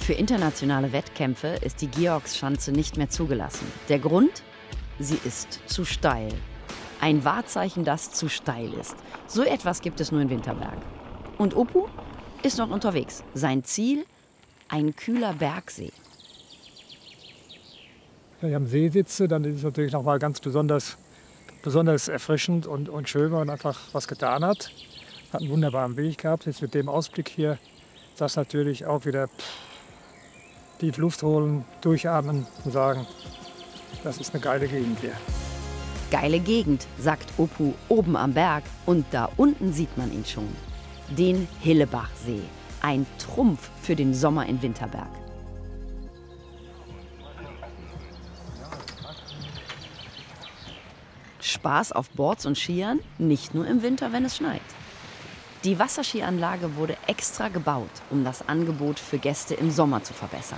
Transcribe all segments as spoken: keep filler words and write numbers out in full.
Für internationale Wettkämpfe ist die Georgsschanze nicht mehr zugelassen. Der Grund? Sie ist zu steil. Ein Wahrzeichen, das zu steil ist. So etwas gibt es nur in Winterberg. Und Oppo ist noch unterwegs. Sein Ziel? Ein kühler Bergsee. Wenn ich am See sitze, dann ist es natürlich noch mal ganz besonders, besonders erfrischend und, und schön, wenn man einfach was getan hat. Hat einen wunderbaren Weg gehabt. Jetzt mit dem Ausblick hier, das natürlich auch wieder tief Luft holen, durchatmen und sagen, das ist eine geile Gegend hier. Geile Gegend, sagt Oppo oben am Berg. Und da unten sieht man ihn schon. Den Hillebachsee. Ein Trumpf für den Sommer in Winterberg. Spaß auf Boards und Skiern, nicht nur im Winter, wenn es schneit. Die Wasserskianlage wurde extra gebaut, um das Angebot für Gäste im Sommer zu verbessern.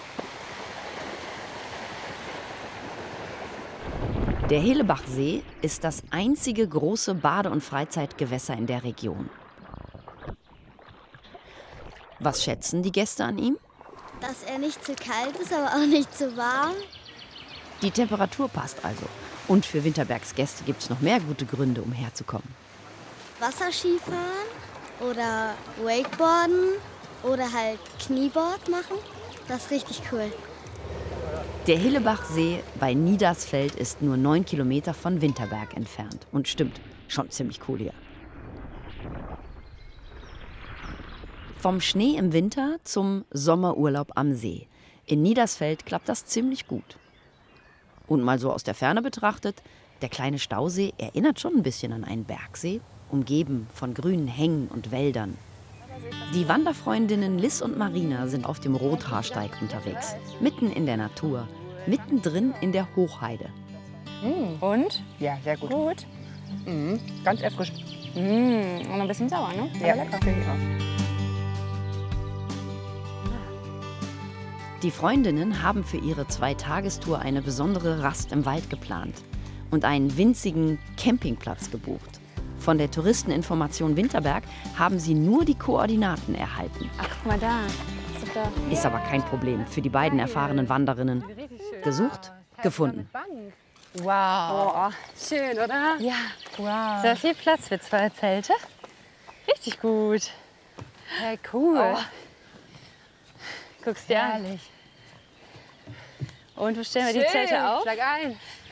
Der Hillebachsee ist das einzige große Bade- und Freizeitgewässer in der Region. Was schätzen die Gäste an ihm? Dass er nicht zu kalt ist, aber auch nicht zu warm. Die Temperatur passt also. Und für Winterbergs Gäste gibt es noch mehr gute Gründe, um herzukommen. Wasserskifahren oder Wakeboarden oder halt Knieboard machen. Das ist richtig cool. Der Hillebachsee bei Niedersfeld ist nur neun Kilometer von Winterberg entfernt. Und stimmt, schon ziemlich cool hier. Vom Schnee im Winter zum Sommerurlaub am See. In Niedersfeld klappt das ziemlich gut. Und mal so aus der Ferne betrachtet, der kleine Stausee erinnert schon ein bisschen an einen Bergsee, umgeben von grünen Hängen und Wäldern. Die Wanderfreundinnen Liz und Marina sind auf dem Rothaarsteig unterwegs, mitten in der Natur, mittendrin in der Hochheide. Und? Ja, sehr gut. Gut. Mhm. Ganz erfrischend. Mmh. Und ein bisschen sauer, ne? Ja, Aber lecker. finde ich auch. Die Freundinnen haben für ihre Zweitagestour eine besondere Rast im Wald geplant und einen winzigen Campingplatz gebucht. Von der Touristeninformation Winterberg haben sie nur die Koordinaten erhalten. Ach, guck mal da. Super. Ist aber kein Problem für die beiden erfahrenen Wanderinnen. Gesucht, gefunden. Wow. Boah, schön, oder? Ja, wow. Sehr viel Platz für zwei Zelte. Richtig gut. Hey, cool. Oh. Guck's dir an. Herrlich. Und wo stellen wir die Schön. Zelte auf? Schlag ein.